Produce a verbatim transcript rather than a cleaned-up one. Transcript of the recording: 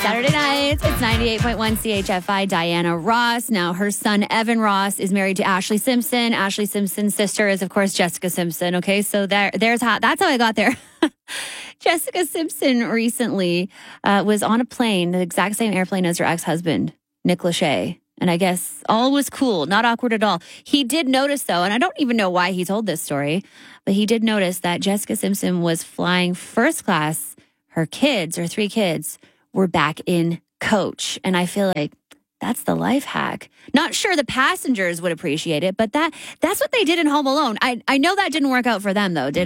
Saturday nights, it's ninety-eight point one C H F I. Diana Ross. Now, her son, Evan Ross, is married to Ashley Simpson. Ashley Simpson's sister is, of course, Jessica Simpson. Okay, so there, there's how, that's how I got there. Jessica Simpson recently uh, was on a plane, the exact same airplane as her ex-husband, Nick Lachey. And I guess all was cool, not awkward at all. He did notice, though, and I don't even know why he told this story, but he did notice that Jessica Simpson was flying first class. Her kids, her three kids, were back in coach. And I feel like that's the life hack. Not sure the passengers would appreciate it, but that that's what they did in Home Alone. I, I know that didn't work out for them, though, did it?